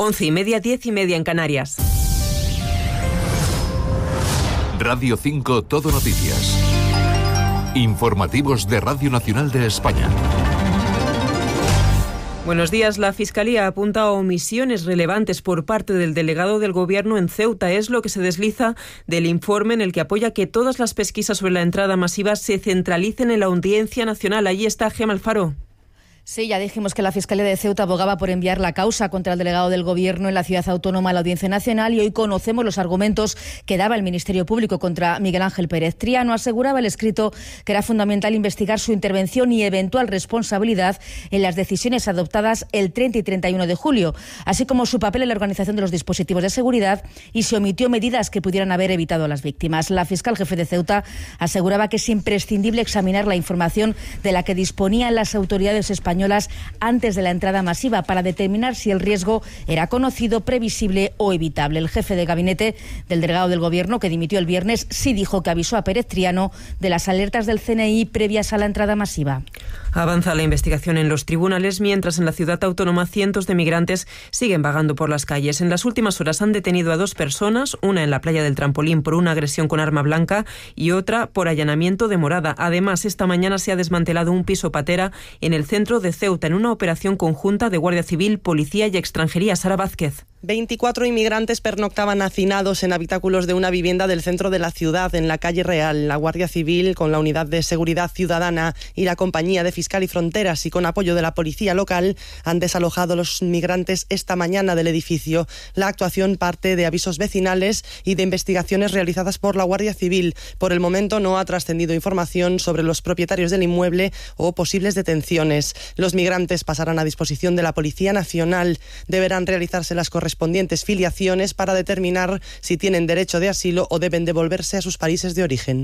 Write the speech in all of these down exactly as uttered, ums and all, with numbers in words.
Once y media, diez y media en Canarias. Radio cinco Todo Noticias. Informativos de Radio Nacional de España. Buenos días. La Fiscalía apunta a omisiones relevantes por parte del delegado del Gobierno en Ceuta. Es lo que se desliza del informe en el que apoya que todas las pesquisas sobre la entrada masiva se centralicen en la Audiencia Nacional. Allí está Gemma Alfaro. Sí, ya dijimos que la Fiscalía de Ceuta abogaba por enviar la causa contra el delegado del Gobierno en la ciudad autónoma a la Audiencia Nacional, y hoy conocemos los argumentos que daba el Ministerio Público contra Miguel Ángel Pérez Triano. Aseguraba el escrito que era fundamental investigar su intervención y eventual responsabilidad en las decisiones adoptadas el treinta y treinta y uno de julio, así como su papel en la organización de los dispositivos de seguridad, y se omitió medidas que pudieran haber evitado a las víctimas. La fiscal jefe de Ceuta aseguraba que es imprescindible examinar la información de la que disponían las autoridades españolas antes de la entrada masiva para determinar si el riesgo era conocido, previsible o evitable. El jefe de gabinete del delegado del Gobierno, que dimitió el viernes, sí dijo que avisó a Pérez Triano de las alertas del C N I previas a la entrada masiva. Avanza la investigación en los tribunales, mientras en la ciudad autónoma cientos de migrantes siguen vagando por las calles. En las últimas horas han detenido a dos personas, una en la playa del Trampolín por una agresión con arma blanca y otra por allanamiento de morada. Además, esta mañana se ha desmantelado un piso patera en el centro de Ceuta en una operación conjunta de Guardia Civil, Policía y Extranjería. Sara Vázquez. veinticuatro inmigrantes pernoctaban hacinados en habitáculos de una vivienda del centro de la ciudad, en la calle Real. La Guardia Civil, con la Unidad de Seguridad Ciudadana y la Compañía de Fiscal y Fronteras, y con apoyo de la policía local, han desalojado a los migrantes esta mañana del edificio. La actuación parte de avisos vecinales y de investigaciones realizadas por la Guardia Civil. Por el momento no ha trascendido información sobre los propietarios del inmueble o posibles detenciones. Los migrantes pasarán a disposición de la Policía Nacional. Deberán realizarse las correspondientes filiaciones para determinar si tienen derecho de asilo o deben devolverse a sus países de origen.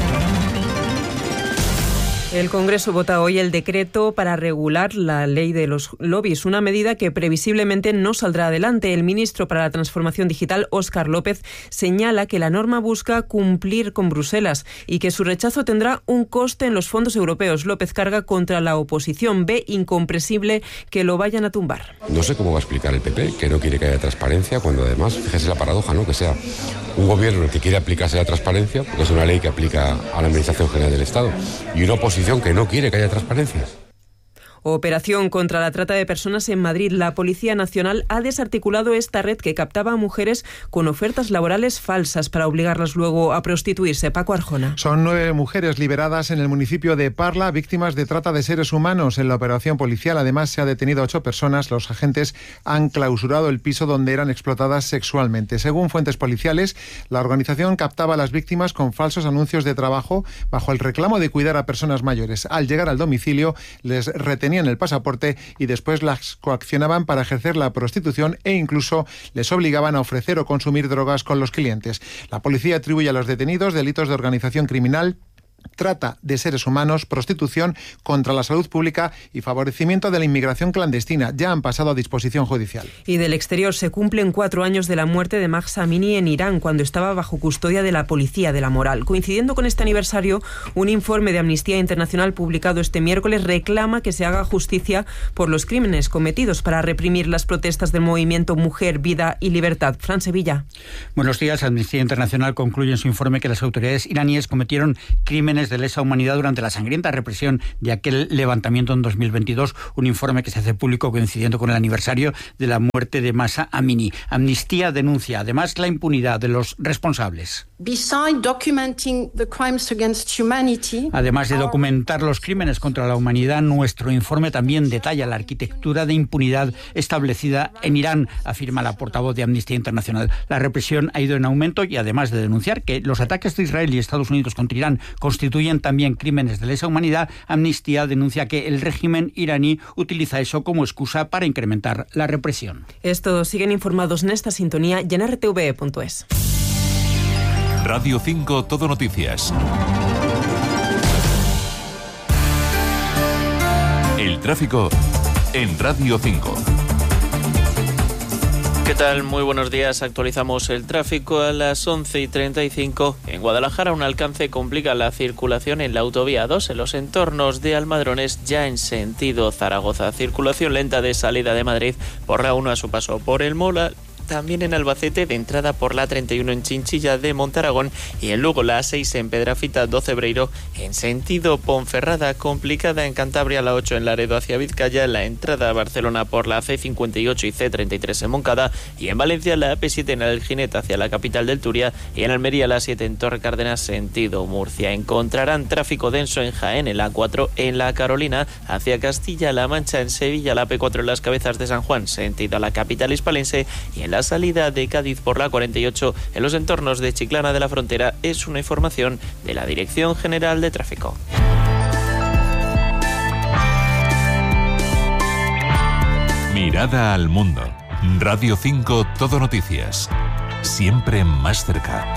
El Congreso vota hoy el decreto para regular la ley de los lobbies, una medida que previsiblemente no saldrá adelante. El ministro para la Transformación Digital, Óscar López, señala que la norma busca cumplir con Bruselas y que su rechazo tendrá un coste en los fondos europeos. López carga contra la oposición, ve incomprensible que lo vayan a tumbar. No sé cómo va a explicar el P P que no quiere que haya transparencia, cuando además, fíjese la paradoja, ¿no?, que sea un gobierno el que quiere aplicarse la transparencia, porque es una ley que aplica a la Administración General del Estado, y una oposición que no quiere que haya transparencia. Operación contra la trata de personas en Madrid. La Policía Nacional ha desarticulado esta red que captaba a mujeres con ofertas laborales falsas para obligarlas luego a prostituirse. Paco Arjona. Son nueve mujeres liberadas en el municipio de Parla, víctimas de trata de seres humanos. En la operación policial, además, se ha detenido a ocho personas. Los agentes han clausurado el piso donde eran explotadas sexualmente. Según fuentes policiales, la organización captaba a las víctimas con falsos anuncios de trabajo bajo el reclamo de cuidar a personas mayores. Al llegar al domicilio, les retenían el pasaporte y después las coaccionaban para ejercer la prostitución e incluso les obligaban a ofrecer o consumir drogas con los clientes. La policía atribuye a los detenidos delitos de organización criminal, trata de seres humanos, prostitución contra la salud pública y favorecimiento de la inmigración clandestina. Ya han pasado a disposición judicial. Y del exterior, se cumplen cuatro años de la muerte de Mahsa Amini en Irán, cuando estaba bajo custodia de la Policía de la Moral. Coincidiendo con este aniversario, un informe de Amnistía Internacional publicado este miércoles reclama que se haga justicia por los crímenes cometidos para reprimir las protestas del movimiento Mujer, Vida y Libertad. Fran Sevilla. Buenos días. Amnistía Internacional concluye en su informe que las autoridades iraníes cometieron crímenes de lesa humanidad durante la sangrienta represión de aquel levantamiento en dos mil veintidós, un informe que se hace público coincidiendo con el aniversario de la muerte de Mahsa Amini. Amnistía denuncia además la impunidad de los responsables. Además de documentar los crímenes contra la humanidad, nuestro informe también detalla la arquitectura de impunidad establecida en Irán, afirma la portavoz de Amnistía Internacional. La represión ha ido en aumento y además de denunciar que los ataques de Israel y Estados Unidos contra Irán constituyen también crímenes de lesa humanidad, Amnistía denuncia que el régimen iraní utiliza eso como excusa para incrementar la represión. Estos siguen informados en esta sintonía y en r t v punto es. Radio cinco Todo Noticias. El tráfico en Radio cinco. ¿Qué tal? Muy buenos días. Actualizamos el tráfico a las once y treinta y cinco. En Guadalajara un alcance complica la circulación en la autovía dos en los entornos de Almadrones, ya en sentido Zaragoza. Circulación lenta de salida de Madrid por la uno a su paso por el Mola. También en Albacete, de entrada por la treinta y uno en Chinchilla de Montaragón, y en Lugo la A seis en Pedrafita do Cebreiro en sentido Ponferrada. Complicada en Cantabria la ocho en Laredo hacia Vizcaya, la entrada a Barcelona por la C cincuenta y ocho y C treinta y tres en Moncada, y en Valencia la A P siete en Algineta hacia la capital del Turia, y en Almería la siete en Torre Cárdenas sentido Murcia. Encontrarán tráfico denso en Jaén, en la A cuatro en la Carolina hacia Castilla-La Mancha, en Sevilla la A P cuatro en las Cabezas de San Juan sentido a la capital hispalense, y en la salida de Cádiz por la cuarenta y ocho en los entornos de Chiclana de la Frontera. Es una información de la Dirección General de Tráfico. Mirada al mundo. Radio cinco Todo Noticias. Siempre más cerca.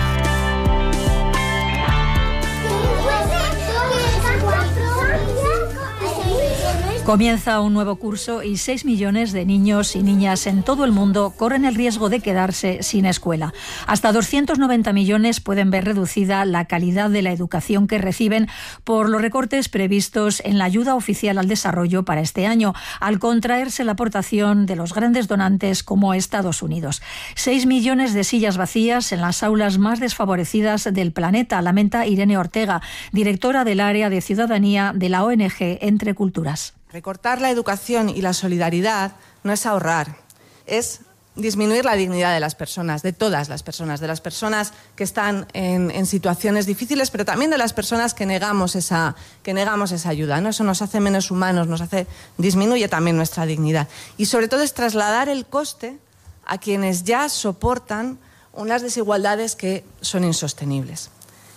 Comienza un nuevo curso y seis millones de niños y niñas en todo el mundo corren el riesgo de quedarse sin escuela. Hasta doscientos noventa millones pueden ver reducida la calidad de la educación que reciben por los recortes previstos en la ayuda oficial al desarrollo para este año, al contraerse la aportación de los grandes donantes como Estados Unidos. Seis millones de sillas vacías en las aulas más desfavorecidas del planeta, lamenta Irene Ortega, directora del área de ciudadanía de la O N G Entre Culturas. Recortar la educación y la solidaridad no es ahorrar, es disminuir la dignidad de las personas, de todas las personas, de las personas que están en, en situaciones difíciles, pero también de las personas que negamos esa, que negamos esa ayuda, ¿no? Eso nos hace menos humanos, nos hace, disminuye también nuestra dignidad. Y sobre todo es trasladar el coste a quienes ya soportan unas desigualdades que son insostenibles.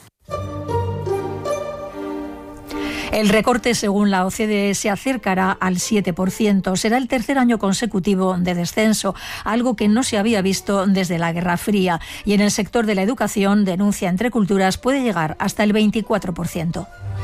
El recorte, según la O C D E, se acercará al siete por ciento. Será el tercer año consecutivo de descenso, algo que no se había visto desde la Guerra Fría. Y en el sector de la educación, denuncia Entre Culturas, puede llegar hasta el veinticuatro por ciento.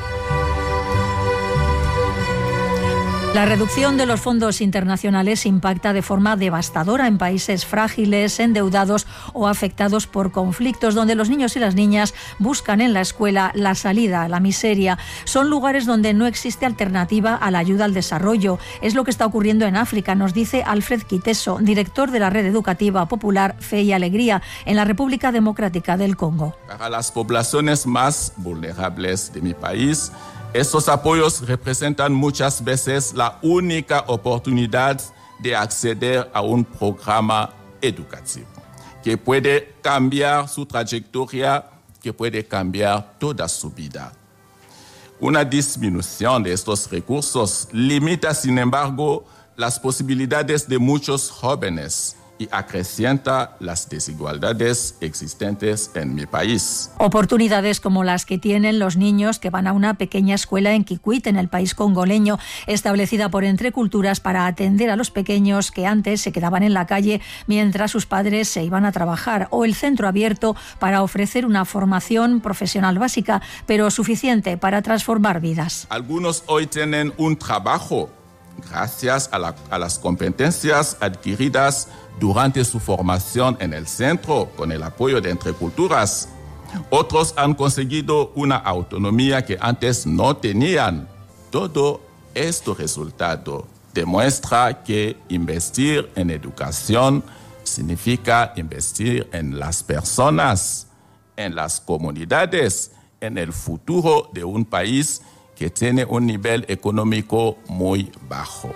La reducción de los fondos internacionales impacta de forma devastadora en países frágiles, endeudados o afectados por conflictos, donde los niños y las niñas buscan en la escuela la salida a la miseria. Son lugares donde no existe alternativa a la ayuda al desarrollo. Es lo que está ocurriendo en África, nos dice Alfred Quiteso, director de la red educativa popular Fe y Alegría en la República Democrática del Congo. Para las poblaciones más vulnerables de mi país, estos apoyos representan muchas veces la única oportunidad de acceder a un programa educativo que puede cambiar su trayectoria, que puede cambiar toda su vida. Una disminución de estos recursos limita, sin embargo, las posibilidades de muchos jóvenes y acrecienta las desigualdades existentes en mi país. Oportunidades como las que tienen los niños que van a una pequeña escuela en Kikwit, en el país congoleño, establecida por Entre Culturas para atender a los pequeños que antes se quedaban en la calle mientras sus padres se iban a trabajar, o el centro abierto para ofrecer una formación profesional básica, pero suficiente para transformar vidas. Algunos hoy tienen un trabajo gracias a, la, a las competencias adquiridas durante su formación en el centro con el apoyo de Entre Culturas. Otros han conseguido una autonomía que antes no tenían. Todo este resultado demuestra que investir en educación significa investir en las personas, en las comunidades, en el futuro de un país que tiene un nivel económico muy bajo.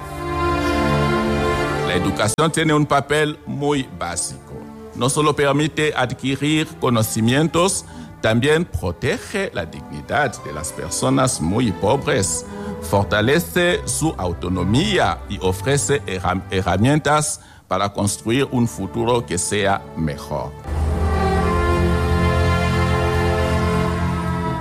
La educación tiene un papel muy básico. No solo permite adquirir conocimientos, también protege la dignidad de las personas muy pobres, fortalece su autonomía y ofrece herramientas para construir un futuro que sea mejor.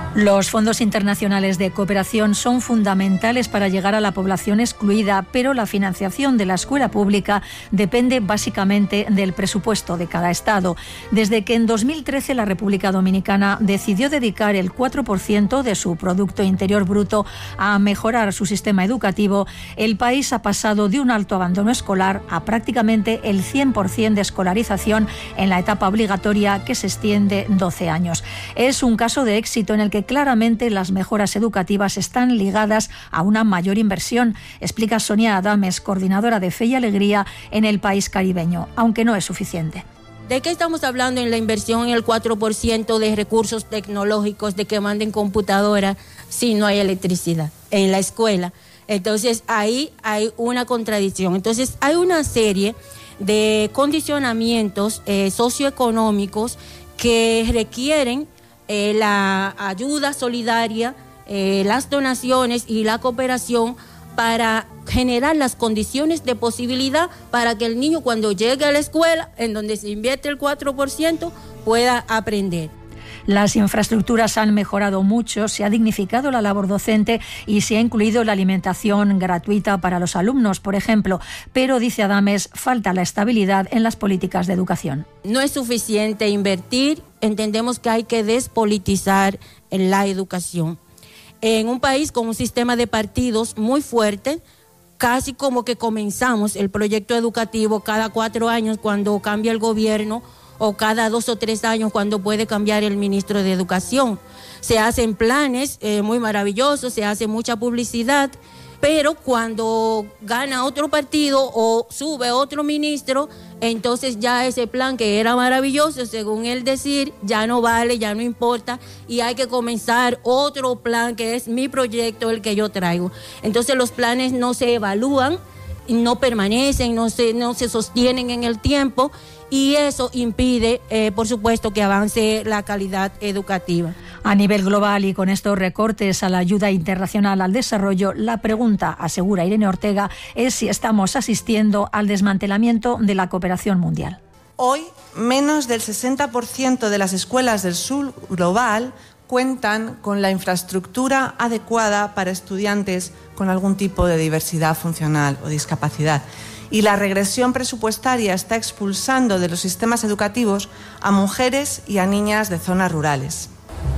Los fondos internacionales de cooperación son fundamentales para llegar a la población excluida, pero la financiación de la escuela pública depende básicamente del presupuesto de cada estado. Desde que en dos mil trece la República Dominicana decidió dedicar el cuatro por ciento de su Producto Interior Bruto a mejorar su sistema educativo, el país ha pasado de un alto abandono escolar a prácticamente el cien por ciento de escolarización en la etapa obligatoria, que se extiende doce años. Es un caso de éxito en el que claramente las mejoras educativas están ligadas a una mayor inversión, explica Sonia Adames, coordinadora de Fe y Alegría en el país caribeño, aunque no es suficiente. ¿De qué estamos hablando en la inversión en el cuatro por ciento de recursos tecnológicos, de que manden computadoras, si no hay electricidad en la escuela? Entonces ahí hay una contradicción. Entonces hay una serie de condicionamientos eh, socioeconómicos que requieren Eh, la ayuda solidaria, eh, las donaciones y la cooperación para generar las condiciones de posibilidad para que el niño, cuando llegue a la escuela, en donde se invierte el cuatro por ciento, pueda aprender. Las infraestructuras han mejorado mucho, se ha dignificado la labor docente y se ha incluido la alimentación gratuita para los alumnos, por ejemplo. Pero, dice Adames, falta la estabilidad en las políticas de educación. No es suficiente invertir, entendemos que hay que despolitizar la educación. En un país con un sistema de partidos muy fuerte, casi como que comenzamos el proyecto educativo cada cuatro años cuando cambia el gobierno, o cada dos o tres años cuando puede cambiar el ministro de Educación. Se hacen planes eh, muy maravillosos, se hace mucha publicidad, pero cuando gana otro partido o sube otro ministro, entonces ya ese plan que era maravilloso, según él decir, ya no vale, ya no importa, y hay que comenzar otro plan que es mi proyecto, el que yo traigo. Entonces los planes no se evalúan, no permanecen, no se, no se sostienen en el tiempo, y eso impide, eh, por supuesto, que avance la calidad educativa. A nivel global y con estos recortes a la ayuda internacional al desarrollo, la pregunta, asegura Irene Ortega, es si estamos asistiendo al desmantelamiento de la cooperación mundial. Hoy, menos del sesenta por ciento de las escuelas del sur global cuentan con la infraestructura adecuada para estudiantes con algún tipo de diversidad funcional o discapacidad. Y la regresión presupuestaria está expulsando de los sistemas educativos a mujeres y a niñas de zonas rurales.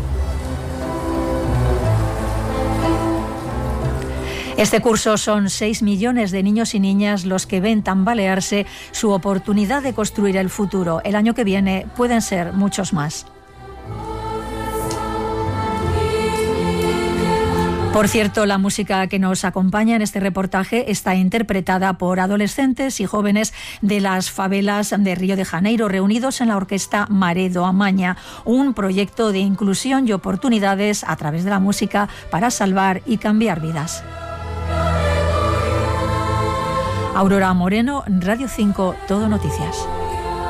Este curso son seis millones de niños y niñas los que ven tambalearse su oportunidad de construir el futuro. El año que viene pueden ser muchos más. Por cierto, la música que nos acompaña en este reportaje está interpretada por adolescentes y jóvenes de las favelas de Río de Janeiro, reunidos en la orquesta Maré do Amaña, un proyecto de inclusión y oportunidades a través de la música para salvar y cambiar vidas. Aurora Moreno, Radio cinco, Todo Noticias.